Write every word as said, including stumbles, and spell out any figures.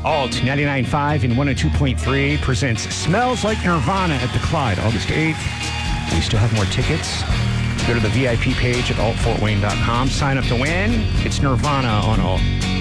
Alt ninety-nine point five and one oh two point three presents Smells Like Nirvana at the Clyde, August eighth. We still have more tickets. Go to the V I P page at alt fort wayne dot com. Sign up to win. It's Nirvana on Alt.